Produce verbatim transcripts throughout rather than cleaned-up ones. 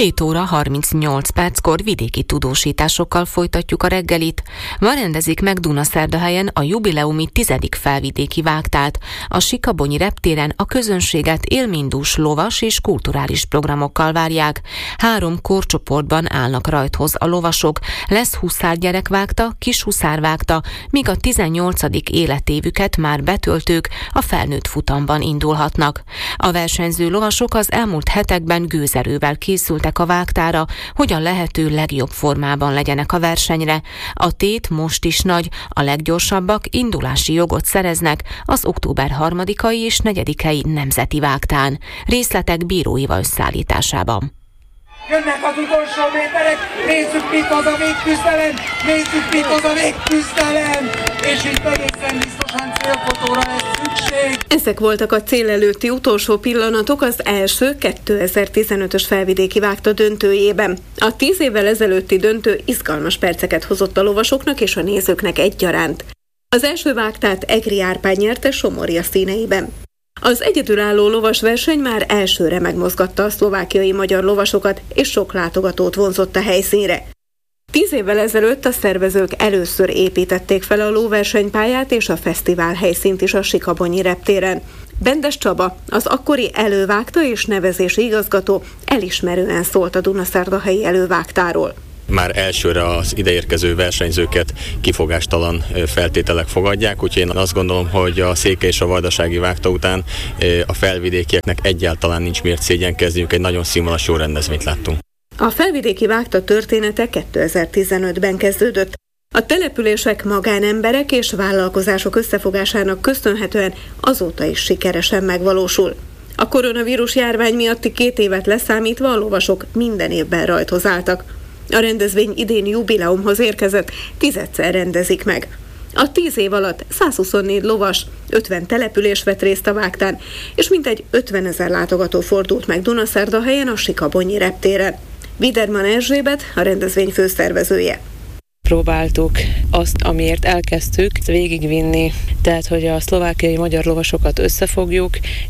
hét óra harmincnyolc perckor vidéki tudósításokkal folytatjuk a reggelit. Ma rendezik meg Dunaszerdahelyen a jubileumi tizedik felvidéki vágtát. A Sikabonyi reptéren a közönséget élménydús lovas és kulturális programokkal várják. Három korcsoportban állnak rajthoz a lovasok. Lesz huszárgyerekvágta, kis huszárvágta, míg a tizennyolcadik életévüket már betöltők a felnőtt futamban indulhatnak. A versenyző lovasok az elmúlt hetekben gőzerővel készültek a vágtára, hogy a lehető legjobb formában legyenek a versenyre. A tét most is nagy, a leggyorsabbak indulási jogot szereznek az október harmadikai és negyedikei nemzeti vágtán. Részletek bíróival összeállításában. Jönnek az utolsó méterek, nézzük, mit az a végküzdelem, nézzük, mit az a végküzdelem, és itt egészen biztosan célfotóra lesz szükség. Ezek voltak a cél előtti utolsó pillanatok az első kétezer-tizenötös felvidéki vágta döntőjében. A tíz évvel ezelőtti döntő izgalmas perceket hozott a lovasoknak és a nézőknek egyaránt. Az első vágtát Egri Árpád nyerte Somorja színeiben. Az egyedülálló lovasverseny már elsőre megmozgatta a szlovákiai magyar lovasokat, és sok látogatót vonzott a helyszínre. Tíz évvel ezelőtt a szervezők először építették fel a lóversenypályát és a fesztivál helyszínt is a Sikabonyi reptéren. Bendes Csaba, az akkori elővágta és nevezési igazgató elismerően szólt a dunaszerdahelyi elővágtáról. Már elsőre az ideérkező versenyzőket kifogástalan feltételek fogadják, úgyhogy én azt gondolom, hogy a székely és a vajdasági vágta után a felvidékieknek egyáltalán nincs miért szégyenkezniük, egy nagyon színvonalas jó rendezvényt láttunk. A felvidéki vágta története kétezer-tizenötben kezdődött. A települések, magánemberek és vállalkozások összefogásának köszönhetően azóta is sikeresen megvalósul. A koronavírus járvány miatti két évet leszámítva a lovasok minden évben rajthoz álltak. A rendezvény idén jubileumhoz érkezett, tizedszer rendezik meg. A tíz év alatt százhuszonnégy lovas, ötven település vett részt a vágtán, és mintegy ötvenezer látogató fordult meg Dunaszerdahelyen a Sikabonyi reptéren. Widerman Erzsébet, a rendezvény főszervezője. Próbáltuk azt, amiért elkezdtük, végigvinni, tehát hogy a szlovákiai magyar lovasokat összefogjuk,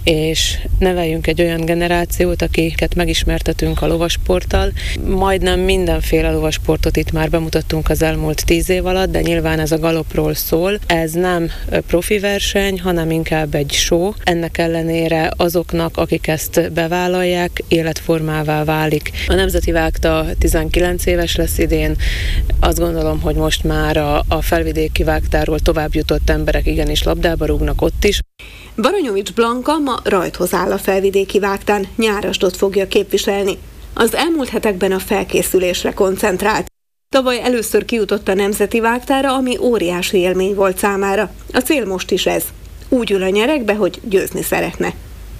és neveljünk egy olyan generációt, akiket megismertetünk a lovasporttal. Majdnem mindenféle lovasportot itt már bemutattunk az elmúlt tíz év alatt, de nyilván ez a galopról szól. Ez nem profi verseny, hanem inkább egy show. Ennek ellenére azoknak, akik ezt bevállalják, életformává válik. A nemzeti vágta tizenkilenc éves lesz idén, azt gondolom, hogy most már a, a felvidéki vágtáról tovább jutott emberek igenis labdába rúgnak ott is. Baranyovics Blanka ma rajthoz áll a felvidéki vágtán, Nyárasdot fogja képviselni. Az elmúlt hetekben a felkészülésre koncentrált. Tavaly először kijutott a nemzeti vágtára, ami óriási élmény volt számára. A cél most is ez. Úgy ül a nyerekbe, hogy győzni szeretne.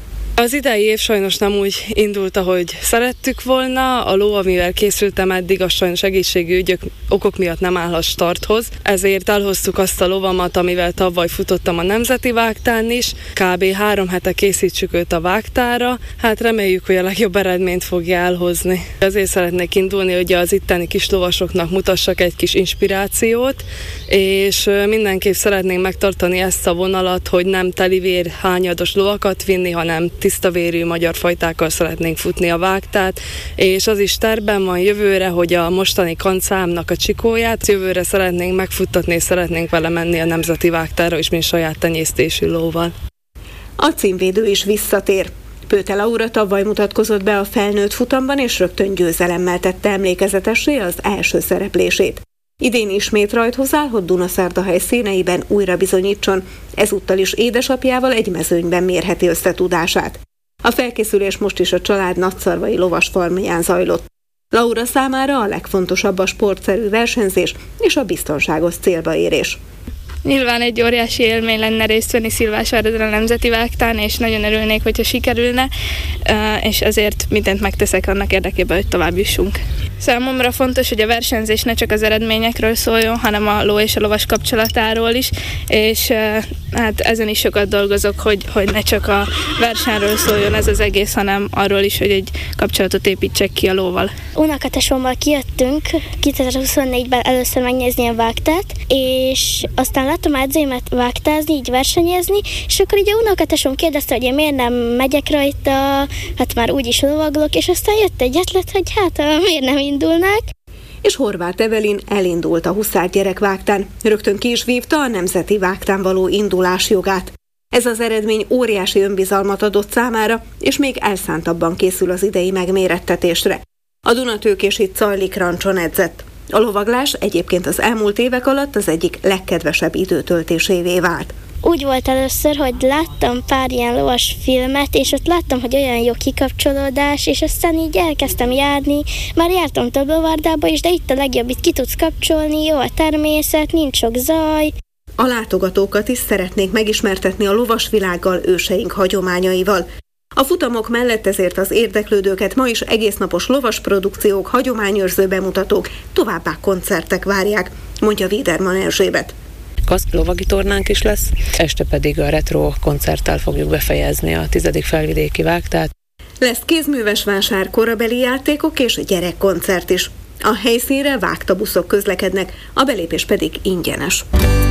Az idei év sajnos nem úgy indult, ahogy szerettük volna. A ló, amivel készültem eddig, az sajnos egészségügyi okok miatt nem állhat starthoz. Ezért elhoztuk azt a lovamat, amivel tavaly futottam a nemzeti vágtán is. Kb. három hete készítsük őt a vágtára. Hát reméljük, hogy a legjobb eredményt fogja elhozni. Azért szeretnék indulni, hogy az itteni kis lovasoknak mutassak egy kis inspirációt, és mindenképp szeretnénk megtartani ezt a vonalat, hogy nem telivér hányados lovakat vinni, hanem tisztavérű magyar fajtákkal szeretnénk futni a vágtát, és az is tervben van jövőre, hogy a mostani kancámnak a csikóját jövőre szeretnénk megfuttatni, és szeretnénk vele menni a nemzeti vágtára is, mint saját tenyésztésű lóval. A címvédő is visszatér. Pöte Laura tavaly mutatkozott be a felnőtt futamban, és rögtön győzelemmel tette emlékezetessé az első szereplését. Idén ismét rajthoz áll, hogy Dunaszerdahely színeiben újra bizonyítson, ezúttal is édesapjával egy mezőnyben mérheti össze tudását. A felkészülés most is a család nagyszarvai lovasfarmján zajlott. Laura számára a legfontosabb a sportszerű versenyzés és a biztonságos célba érés. Nyilván egy óriási élmény lenne részt venni Szilvásvárodon a nemzeti vágtán, és nagyon örülnék, hogyha sikerülne, és ezért mindent megteszek annak érdekében, hogy tovább jussunk. Számomra fontos, hogy a versenyzés ne csak az eredményekről szóljon, hanem a ló és a lovas kapcsolatáról is, és hát ezen is sokat dolgozok, hogy, hogy ne csak a versenyről szóljon ez az egész, hanem arról is, hogy egy kapcsolatot építsek ki a lóval. Unokatesommal kijöttünk kétezer-huszonnégyben először megnézni a vágtát, és aztán láttam edzőimet vágtázni, így versenyezni, és akkor így a unokatesom kérdezte, hogy én miért nem megyek rajta, hát már úgyis lovaglok, és aztán jött egy ötlet, hogy hát miért nem indulnák. És Horváth Evelin elindult a Huszár gyerekvágtán. Rögtön ki is vívta a nemzeti vágtán való indulás jogát. Ez az eredmény óriási önbizalmat adott számára, és még elszántabban készül az idei megmérettetésre. A Dunatőkési Czajlik rancson edzett. A lovaglás egyébként az elmúlt évek alatt az egyik legkedvesebb időtöltésévé vált. Úgy volt először, hogy láttam pár ilyen lovas filmet, és ott láttam, hogy olyan jó kikapcsolódás, és aztán így elkezdtem járni. Már jártam több lovardába is, de itt a legjobb, itt ki tudsz kapcsolni, jó a természet, nincs sok zaj. A látogatókat is szeretnék megismertetni a lovasvilággal, őseink hagyományaival. A futamok mellett ezért az érdeklődőket ma is egésznapos lovas produkciók, hagyományőrző bemutatók, továbbá koncertek várják, mondja Wiedermann Erzsébet. Kaszk lovagi tornánk is lesz, este pedig a retro koncerttel fogjuk befejezni a tizedik felvidéki vágtát. Lesz kézműves vásár, korabeli játékok és gyerekkoncert is. A helyszínre vágtabuszok közlekednek, a belépés pedig ingyenes.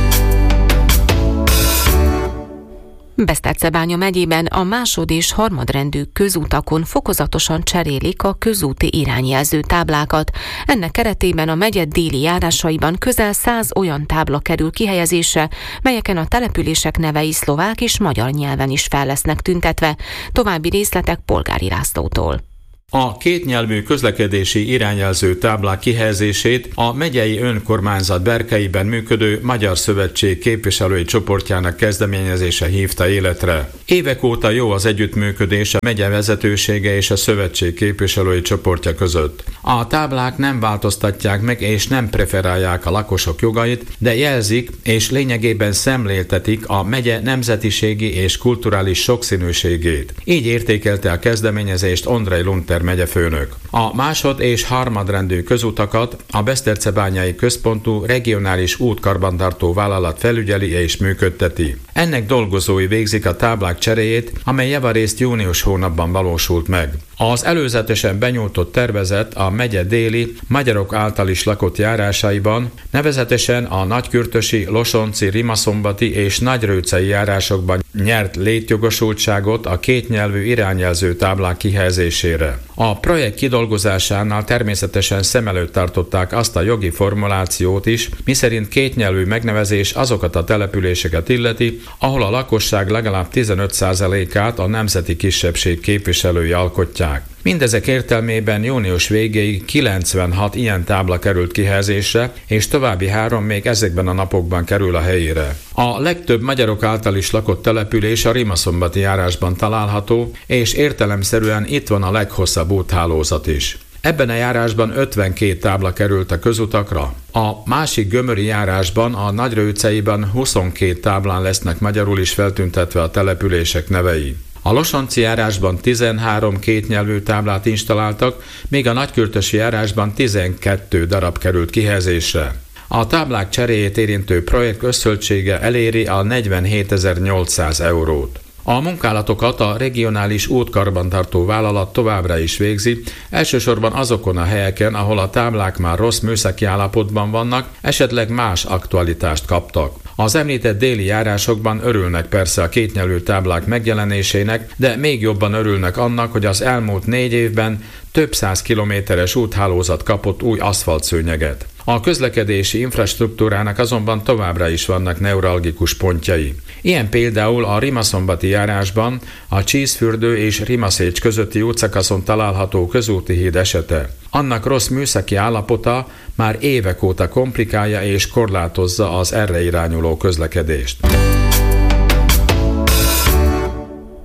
Besztercebánya megyében a másod- és harmadrendű közutakon fokozatosan cserélik a közúti irányjelző táblákat. Ennek keretében a megye déli járásaiban közel száz olyan tábla kerül kihelyezésre, melyeken a települések nevei szlovák és magyar nyelven is fel lesznek tüntetve. További részletek Polgári Lászlótól. A kétnyelvű közlekedési irányjelző táblák kihelyezését a megyei önkormányzat berkeiben működő Magyar Szövetség képviselői csoportjának kezdeményezése hívta életre. Évek óta jó az együttműködés a megye vezetősége és a szövetség képviselői csoportja között. A táblák nem változtatják meg és nem preferálják a lakosok jogait, de jelzik és lényegében szemléltetik a megye nemzetiségi és kulturális sokszínűségét. Így értékelte a kezdeményezést Ondrej Lunter megyefőnök. A másod- és harmadrendű közutakat a Besztercebányai Központú Regionális Útkarbantartó Vállalat felügyeli és működteti. Ennek dolgozói végzik a táblák cseréjét, amely javarészt június hónapban valósult meg. Az előzetesen benyújtott tervezet a megye déli, magyarok által is lakott járásaiban, nevezetesen a nagykürtösi, losonci, rimaszombatyi és nagyrőcei járásokban nyert létjogosultságot a kétnyelvű irányjelző táblák kihelyezésére. A projekt kidolgozásánál természetesen szem előtt tartották azt a jogi formulációt is, miszerint kétnyelvű megnevezés azokat a településeket illeti, ahol a lakosság legalább tizenöt százalékát a nemzeti kisebbség képviselői alkotják. Mindezek értelmében június végéig kilencvenhat ilyen tábla került kihelyezésre, és további három még ezekben a napokban kerül a helyére. A legtöbb magyarok által is lakott település a rimaszombatyi járásban található, és értelemszerűen itt van a leghosszabb úthálózat is. Ebben a járásban ötvenkét tábla került a közutakra. A másik gömöri járásban, a Nagyrőceiben huszonkét táblán lesznek magyarul is feltüntetve a települések nevei. A losonci járásban tizenhárom kétnyelvű táblát installáltak, míg a nagykürtösi járásban tizenkettő darab került kihelyezésre. A táblák cseréjét érintő projekt összköltsége eléri a negyvenhétezer-nyolcszáz eurót. A munkálatokat a regionális útkarbantartó vállalat továbbra is végzi, elsősorban azokon a helyeken, ahol a táblák már rossz műszaki állapotban vannak, esetleg más aktualitást kaptak. Az említett déli járásokban örülnek persze a kétnyelvű táblák megjelenésének, de még jobban örülnek annak, hogy az elmúlt négy évben több száz kilométeres úthálózat kapott új aszfaltszőnyeget. A közlekedési infrastruktúrának azonban továbbra is vannak neuralgikus pontjai. Ilyen például a rimaszombatyi járásban a Csízfürdő és Rimaszécs közötti útszakaszon található közúti híd esete. Annak rossz műszaki állapota már évek óta komplikálja és korlátozza az erre irányuló közlekedést.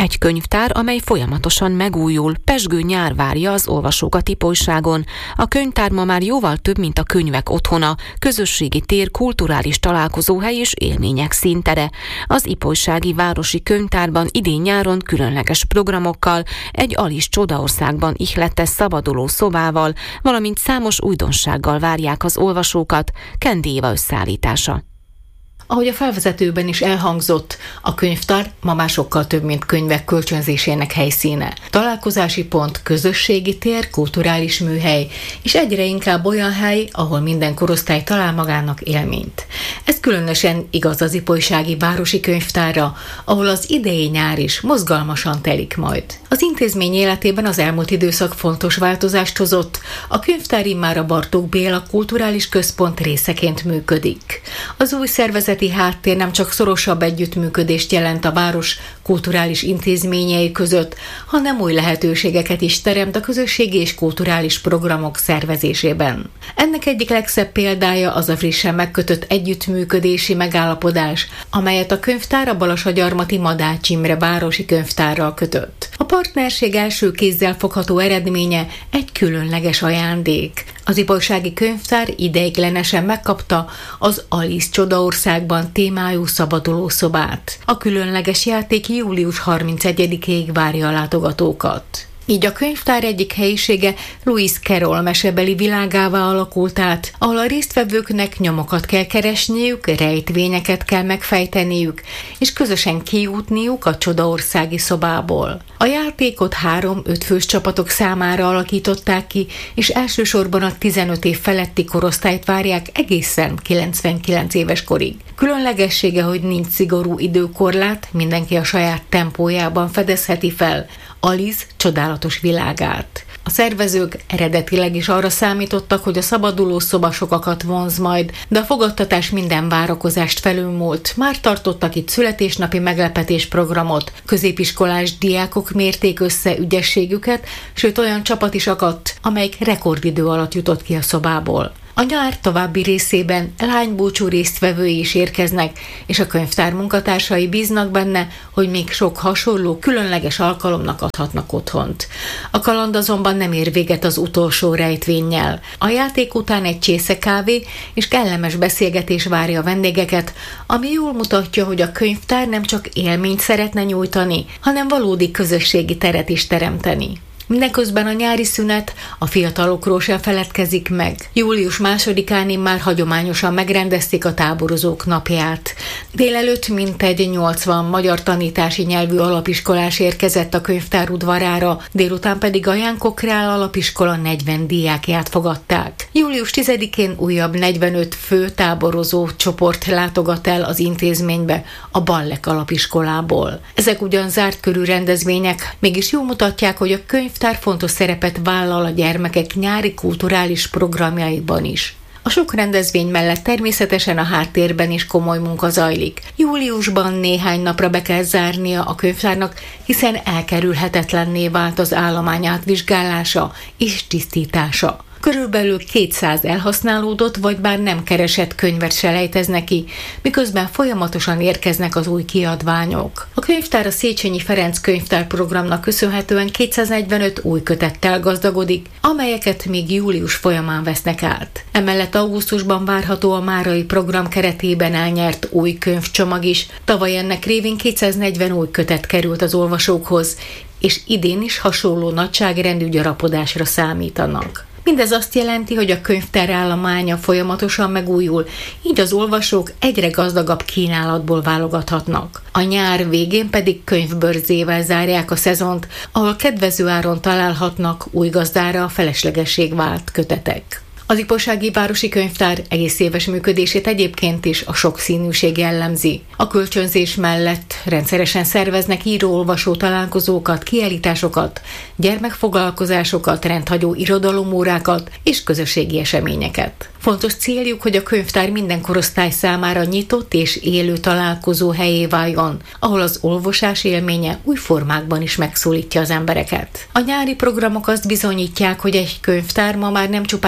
Egy könyvtár, amely folyamatosan megújul, pezsgő nyár várja az olvasókat Ipolyságon. A könyvtár ma már jóval több, mint a könyvek otthona, közösségi tér, kulturális találkozóhely és élmények színtere. Az ipolysági városi könyvtárban idén nyáron különleges programokkal, egy Alice Csodaországban ihlettes szabaduló szobával, valamint számos újdonsággal várják az olvasókat. Kendi Éva összeállítása. Ahogy a felvezetőben is elhangzott, a könyvtár ma már sokkal több, mint könyvek kölcsönzésének helyszíne. Találkozási pont, közösségi tér, kulturális műhely, és egyre inkább olyan hely, ahol minden korosztály talál magának élményt. Ez különösen igaz az ipolysági városi könyvtárra, ahol az idei nyár is mozgalmasan telik majd. Az intézmény életében az elmúlt időszak fontos változást hozott, a könyvtár immár a Bartók Béla Kulturális Központ részeként működik. Az új szervezeti háttér nem csak szorosabb együttműködést jelent a város kulturális intézményei között, hanem új lehetőségeket is teremt a közösségi és kulturális programok szervezésében. Ennek egyik legszebb példája az a frissen megkötött együttműködési megállapodás, amelyet a könyvtár a Balassagyarmati Madács Imre városi könyvtárral kötött. A partnerség első kézzel fogható eredménye egy különleges ajándék. Az ipolysági könyvtár ideiglenesen megkapta az Alice Csodaországban témájú szabaduló szobát. A különleges játék július harmincegyedikéig várja a látogatókat. Így a könyvtár egyik helyisége Lewis Carroll mesebeli világává alakult át, ahol a résztvevőknek nyomokat kell keresniük, rejtvényeket kell megfejteniük, és közösen kijutniuk a csodaországi szobából. A játékot három-öt fős csapatok számára alakították ki, és elsősorban a tizenöt év feletti korosztályt várják egészen kilencvenkilenc éves korig. Különlegessége, hogy nincs szigorú időkorlát, mindenki a saját tempójában fedezheti fel Alice csodálatos világát. A szervezők eredetileg is arra számítottak, hogy a szabaduló szoba sokakat vonz majd, de a fogadtatás minden várakozást felülmúlt. Már tartottak itt születésnapi meglepetés programot, középiskolás diákok mérték össze ügyességüket, sőt olyan csapat is akadt, amelyik rekordidő alatt jutott ki a szobából. A nyár további részében lánybúcsú résztvevői is érkeznek, és a könyvtár munkatársai bíznak benne, hogy még sok hasonló, különleges alkalomnak adhatnak otthont. A kaland azonban nem ér véget az utolsó rejtvénnyel. A játék után egy csésze kávé és kellemes beszélgetés várja a vendégeket, ami jól mutatja, hogy a könyvtár nem csak élményt szeretne nyújtani, hanem valódi közösségi teret is teremteni. Mindeközben a nyári szünet a fiatalokról sem feledkezik meg. július másodikán már hagyományosan megrendezték a táborozók napját. Délelőtt mintegy nyolcvan magyar tanítási nyelvű alapiskolás érkezett a könyvtár udvarára, délután pedig a Ján Kokrál alapiskola negyven diákját fogadták. július tizedikén újabb negyvenöt fő táborozó csoport látogat el az intézménybe a Ballek alapiskolából. Ezek ugyan zárt körű rendezvények, mégis jól mutatják, hogy a könyv könyvtár fontos szerepet vállal a gyermekek nyári kulturális programjaiban is. A sok rendezvény mellett természetesen a háttérben is komoly munka zajlik. Júliusban néhány napra be kell zárnia a könyvtárnak, hiszen elkerülhetetlenné vált az állomány átvizsgálása és tisztítása. Körülbelül kétszáz elhasználódott, vagy bár nem keresett könyvet selejteznek ki, miközben folyamatosan érkeznek az új kiadványok. A könyvtár a Széchenyi Ferenc könyvtár programnak köszönhetően kétszáznegyvenöt új kötettel gazdagodik, amelyeket még július folyamán vesznek át. Emellett augusztusban várható a márai program keretében elnyert új könyvcsomag is. Tavaly ennek révén kétszáznegyven új kötet került az olvasókhoz, és idén is hasonló nagyságrendű gyarapodásra számítanak. Mindez azt jelenti, hogy a könyvtár állománya folyamatosan megújul, így az olvasók egyre gazdagabb kínálatból válogathatnak. A nyár végén pedig könyvbörzével zárják a szezont, ahol kedvező áron találhatnak új gazdára a feleslegesség vált kötetek. Az ipolysági városi könyvtár egész éves működését egyébként is a sokszínűség jellemzi. A kölcsönzés mellett rendszeresen szerveznek író-olvasó találkozókat, kiállításokat, gyermekfoglalkozásokat, rendhagyó irodalomórákat és közösségi eseményeket. Fontos céljuk, hogy a könyvtár minden korosztály számára nyitott és élő találkozó helyé váljon, ahol az olvasás élménye új formákban is megszólítja az embereket. A nyári programok azt bizonyítják, hogy egy könyvtár ma már nem csupán a csendes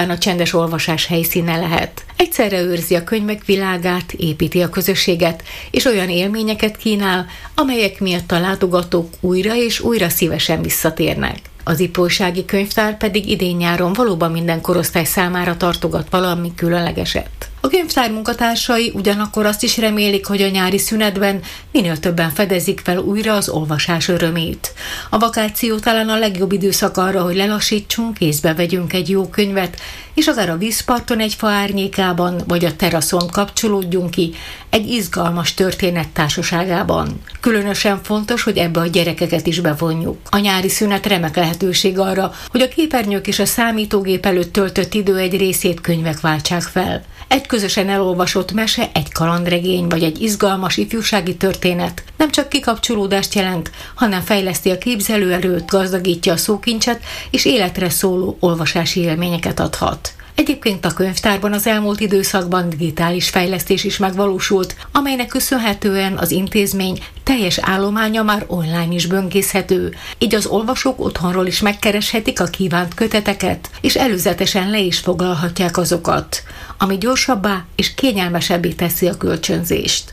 közönséges olvasás helyszíne lehet. Egyszerre őrzi a könyvek világát, építi a közösséget, és olyan élményeket kínál, amelyek miatt a látogatók újra és újra szívesen visszatérnek. Az Ipolysági Könyvtár pedig idén-nyáron valóban minden korosztály számára tartogat valami különlegeset. A könyvtár munkatársai ugyanakkor azt is remélik, hogy a nyári szünetben minél többen fedezik fel újra az olvasás örömét. A vakáció talán a legjobb időszak arra, hogy lelassítsunk, kézbe vegyünk egy jó könyvet, és akár a vízparton egy fa árnyékában, vagy a teraszon kapcsolódjunk ki egy izgalmas történet társaságában. Különösen fontos, hogy ebbe a gyerekeket is bevonjuk. A nyári szünet remek lehetőség arra, hogy a képernyők és a számítógép előtt töltött idő egy részét könyvek váltsák fel. Egy közösen elolvasott mese, egy kalandregény vagy egy izgalmas ifjúsági történet nem csak kikapcsolódást jelent, hanem fejleszti a képzelőerőt, gazdagítja a szókincset és életre szóló olvasási élményeket adhat. Egyébként a könyvtárban az elmúlt időszakban digitális fejlesztés is megvalósult, amelynek köszönhetően az intézmény teljes állománya már online is böngészhető, így az olvasók otthonról is megkereshetik a kívánt köteteket, és előzetesen le is foglalhatják azokat, ami gyorsabbá és kényelmesebbé teszi a kölcsönzést.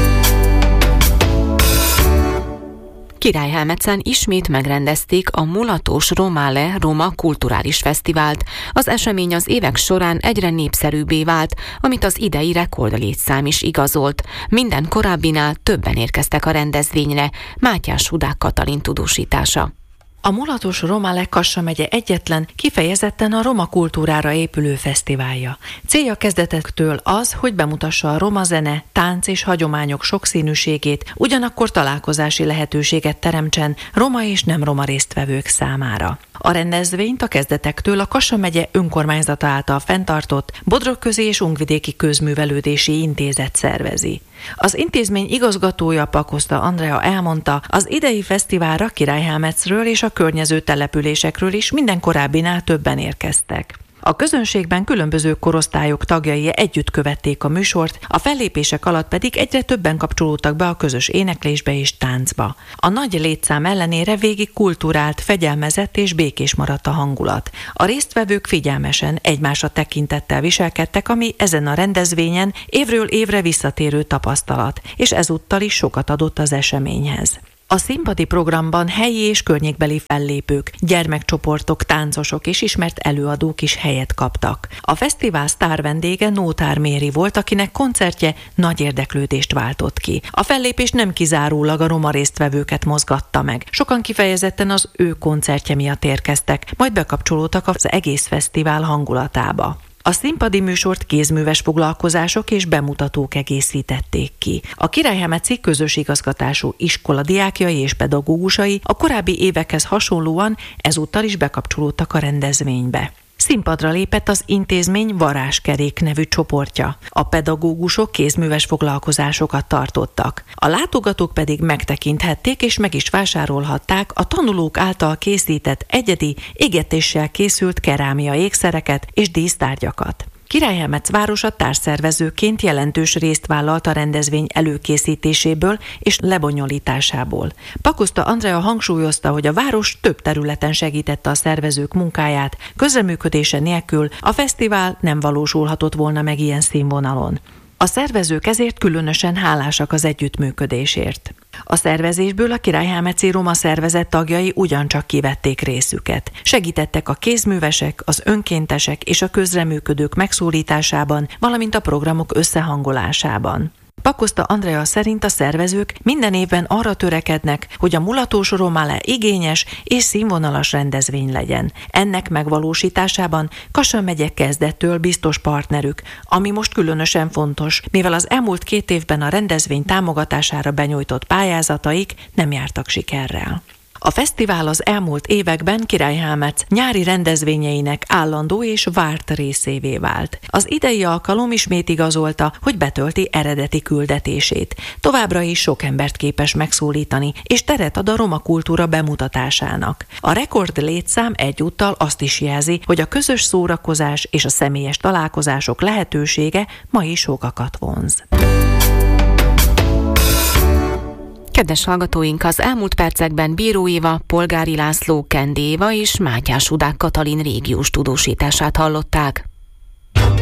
Királyhelmetszen ismét megrendezték a Mulatos Romale Roma Kulturális Fesztivált. Az esemény az évek során egyre népszerűbbé vált, amit az idei rekordlétszám is igazolt. Minden korábbinál többen érkeztek a rendezvényre. Mátyás Hudák Katalin tudósítása. A Mulatos Romale Kassa megye egyetlen, kifejezetten a roma kultúrára épülő fesztiválja. Célja kezdetektől az, hogy bemutassa a roma zene, tánc és hagyományok sokszínűségét, ugyanakkor találkozási lehetőséget teremtsen roma és nem roma résztvevők számára. A rendezvényt a kezdetektől a Kassa megye önkormányzata által fenntartott Bodrogközi és Ungvidéki Közművelődési Intézet szervezi. Az intézmény igazgatója, Pakoszta Andrea elmondta, az idei fesztiválra Királyhelmecről és a környező településekről is minden korábbinál többen érkeztek. A közönségben különböző korosztályok tagjai együtt követték a műsort, a fellépések alatt pedig egyre többen kapcsolódtak be a közös éneklésbe és táncba. A nagy létszám ellenére végig kulturált, fegyelmezett és békés maradt a hangulat. A résztvevők figyelmesen, egymásra tekintettel viselkedtek, ami ezen a rendezvényen évről évre visszatérő tapasztalat, és ezúttal is sokat adott az eseményhez. A színpadi programban helyi és környékbeli fellépők, gyermekcsoportok, táncosok és ismert előadók is helyet kaptak. A fesztivál sztár vendége Nótár Méri volt, akinek koncertje nagy érdeklődést váltott ki. A fellépés nem kizárólag a roma résztvevőket mozgatta meg. Sokan kifejezetten az ő koncertje miatt érkeztek, majd bekapcsolódtak az egész fesztivál hangulatába. A színpadi műsort kézműves foglalkozások és bemutatók egészítették ki. A Királyhelmeci közös igazgatású iskola diákjai és pedagógusai a korábbi évekhez hasonlóan ezúttal is bekapcsolódtak a rendezvénybe. Színpadra lépett az intézmény Varázskerék nevű csoportja. A pedagógusok kézműves foglalkozásokat tartottak. A látogatók pedig megtekinthették és meg is vásárolhatták a tanulók által készített egyedi, égetéssel készült kerámia ékszereket és dísztárgyakat. Királyhelmec városa társszervezőként jelentős részt vállalt a rendezvény előkészítéséből és lebonyolításából. Pakoszta Andrea hangsúlyozta, hogy a város több területen segítette a szervezők munkáját, közreműködése nélkül a fesztivál nem valósulhatott volna meg ilyen színvonalon. A szervezők ezért különösen hálásak az együttműködésért. A szervezésből a Királyhelmeci Roma szervezet tagjai ugyancsak kivették részüket. Segítettek a kézművesek, az önkéntesek és a közreműködők megszólításában, valamint a programok összehangolásában. Pakoszta Andrea szerint a szervezők minden évben arra törekednek, hogy a Mulatos Romale igényes és színvonalas rendezvény legyen. Ennek megvalósításában Kassa megye kezdettől biztos partnerük, ami most különösen fontos, mivel az elmúlt két évben a rendezvény támogatására benyújtott pályázataik nem jártak sikerrel. A fesztivál az elmúlt években Királyhelmec nyári rendezvényeinek állandó és várt részévé vált. Az idei alkalom ismét igazolta, hogy betölti eredeti küldetését. Továbbra is sok embert képes megszólítani, és teret ad a roma kultúra bemutatásának. A rekord létszám egyúttal azt is jelzi, hogy a közös szórakozás és a személyes találkozások lehetősége ma is sokakat vonz. Kedves hallgatóink, az elmúlt percekben Bíró Éva, Polgári László, Kende Éva és Mátyás Hudák Katalin régiós tudósítását hallották.